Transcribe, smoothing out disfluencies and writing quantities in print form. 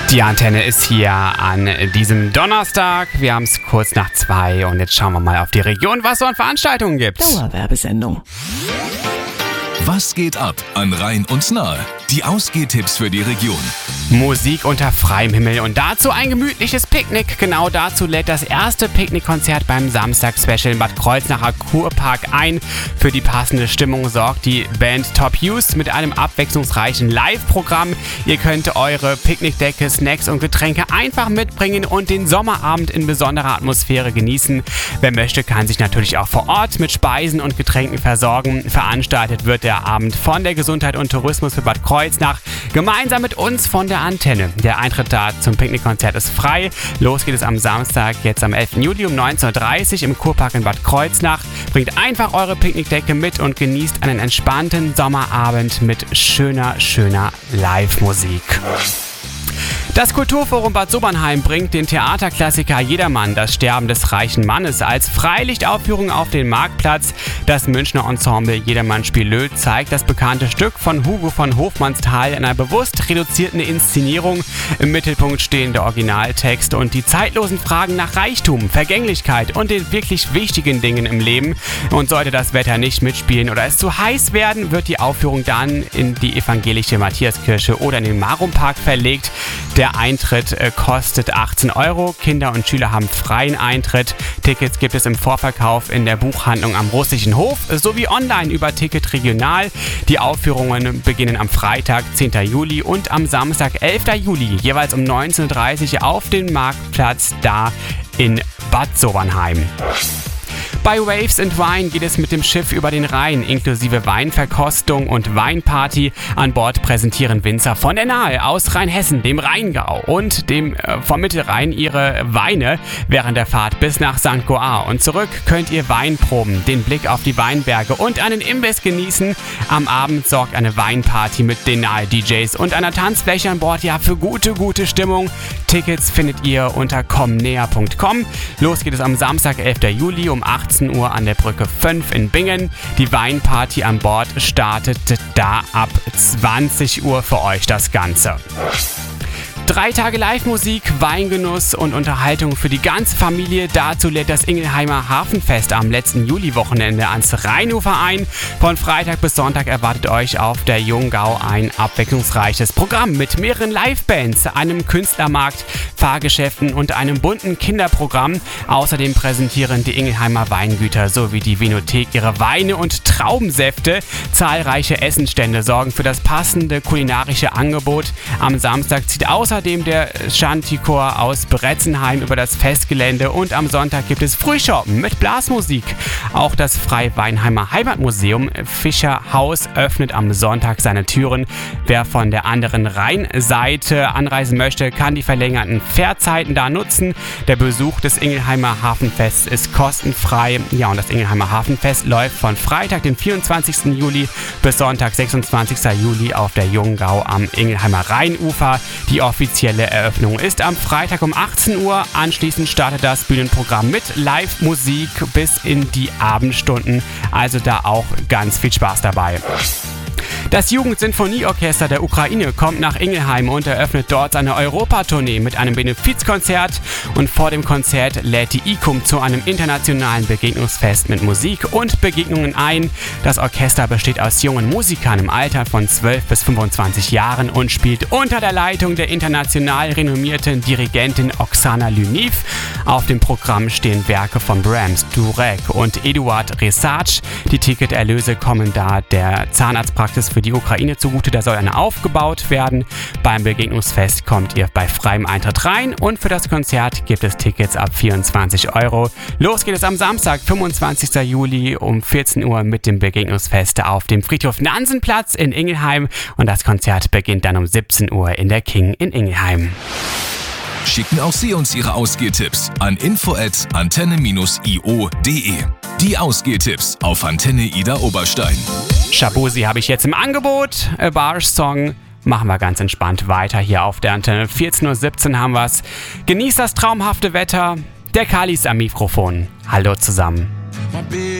Die Antenne ist hier an diesem Donnerstag. Wir haben es kurz nach 2 und jetzt schauen wir mal auf die Region, was so an Veranstaltungen gibt. Dauerwerbesendung. Was geht ab an Rhein und Nahe? Die Ausgehtipps für die Region. Musik unter freiem Himmel und dazu ein gemütliches Picknick. Genau dazu lädt das erste Picknickkonzert beim Samstag-Special in Bad Kreuznacher Kurpark ein. Für die passende Stimmung sorgt die Band Top Used mit einem abwechslungsreichen Live-Programm. Ihr könnt eure Picknickdecke, Snacks und Getränke einfach mitbringen und den Sommerabend in besonderer Atmosphäre genießen. Wer möchte, kann sich natürlich auch vor Ort mit Speisen und Getränken versorgen. Veranstaltet wird der Abend von der Gesundheit und Tourismus für Bad Kreuznach gemeinsam mit uns von der Antenne. Der Eintritt da zum Picknickkonzert ist frei. Los geht es am Samstag, jetzt am 11. Juli um 19.30 Uhr im Kurpark in Bad Kreuznach. Bringt einfach eure Picknickdecke mit und genießt einen entspannten Sommerabend mit schöner Live-Musik. Das Kulturforum Bad Sobernheim bringt den Theaterklassiker Jedermann, das Sterben des reichen Mannes, als Freilichtaufführung auf den Marktplatz. Das Münchner Ensemble Jedermann Spielö zeigt das bekannte Stück von Hugo von Hofmannsthal in einer bewusst reduzierten Inszenierung. Im Mittelpunkt stehen der Originaltext und die zeitlosen Fragen nach Reichtum, Vergänglichkeit und den wirklich wichtigen Dingen im Leben. Und sollte das Wetter nicht mitspielen oder es zu heiß werden, wird die Aufführung dann in die evangelische Matthiaskirche oder in den Marumpark verlegt. Der Eintritt kostet 18 €. Kinder und Schüler haben freien Eintritt. Tickets gibt es im Vorverkauf in der Buchhandlung am Russischen Hof sowie online über Ticket Regional. Die Aufführungen beginnen am Freitag, 10. Juli und am Samstag, 11. Juli, jeweils um 19.30 Uhr auf dem Marktplatz da in Bad Sobernheim. Bei Waves and Wine geht es mit dem Schiff über den Rhein, inklusive Weinverkostung und Weinparty. An Bord präsentieren Winzer von der Nahe aus Rheinhessen, dem Rheingau und dem vom Mittelrhein ihre Weine. Während der Fahrt bis nach St. Goar und zurück könnt ihr Wein proben, den Blick auf die Weinberge und einen Imbiss genießen. Am Abend sorgt eine Weinparty mit den Nahe-DJs und einer Tanzfläche an Bord für gute Stimmung. Tickets findet ihr unter komnäher.com. Los geht es am Samstag, 11. Juli um 18 Uhr an der Brücke 5 in Bingen. Die Weinparty an Bord startet da ab 20 Uhr für euch das Ganze. 3 Tage Live-Musik, Weingenuss und Unterhaltung für die ganze Familie. Dazu lädt das Ingelheimer Hafenfest am letzten Juli-Wochenende ans Rheinufer ein. Von Freitag bis Sonntag erwartet euch auf der Jungau ein abwechslungsreiches Programm mit mehreren Live-Bands, einem Künstlermarkt, Fahrgeschäften und einem bunten Kinderprogramm. Außerdem präsentieren die Ingelheimer Weingüter sowie die Vinothek ihre Weine und Traubensäfte. Zahlreiche Essenstände sorgen für das passende kulinarische Angebot. Am Samstag zieht außerdem der Shantychor aus Bretzenheim über das Festgelände und am Sonntag gibt es Frühschoppen mit Blasmusik. Auch das Frei-Weinheimer Heimatmuseum Fischerhaus öffnet am Sonntag seine Türen. Wer von der anderen Rheinseite anreisen möchte, kann die verlängerten Fährzeiten da nutzen. Der Besuch des Ingelheimer Hafenfests ist kostenfrei. Ja, und das Ingelheimer Hafenfest läuft von Freitag, den 24. Juli bis Sonntag, 26. Juli auf der Jungau am Ingelheimer Rheinufer. Die offizielle Eröffnung ist am Freitag um 18 Uhr. Anschließend startet das Bühnenprogramm mit Live-Musik bis in die Abendstunden. Also da auch ganz viel Spaß dabei. Das Jugendsinfonieorchester der Ukraine kommt nach Ingelheim und eröffnet dort seine Europatournee mit einem Benefizkonzert. Und vor dem Konzert lädt die ICUM zu einem internationalen Begegnungsfest mit Musik und Begegnungen ein. Das Orchester besteht aus jungen Musikern im Alter von 12 bis 25 Jahren und spielt unter der Leitung der international renommierten Dirigentin Oksana Lyniv. Auf dem Programm stehen Werke von Brahms, Durek und Eduard Resarch. Die Ticketerlöse kommen da der Zahnarztpraxis für die Ukraine zugute, da soll eine aufgebaut werden. Beim Begegnungsfest kommt ihr bei freiem Eintritt rein und für das Konzert gibt es Tickets ab 24 €. Los geht es am Samstag, 25. Juli um 14 Uhr mit dem Begegnungsfest auf dem Friedhof Nansenplatz in Ingelheim und das Konzert beginnt dann um 17 Uhr in der King in Ingelheim. Schicken auch Sie uns Ihre Ausgehtipps an info@antenne-io.de. Die Ausgehtipps auf Antenne Ida Oberstein. Shabuzi habe ich jetzt im Angebot. A Barsch Song. Machen wir ganz entspannt weiter hier auf der Antenne. 14:17 Uhr haben wir es. Genießt das traumhafte Wetter. Der Kali ist am Mikrofon. Hallo zusammen.